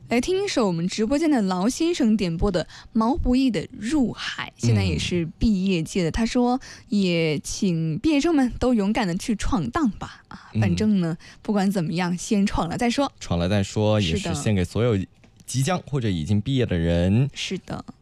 来听一首我们直播间的劳先生点播的毛不易的《入海》，现在也是毕业季的。他说也请毕业生们都勇敢的去闯荡吧反正呢不管怎么样先闯了再说， 闯了再说，也是献给所有即将或者已经毕业的人。 是的。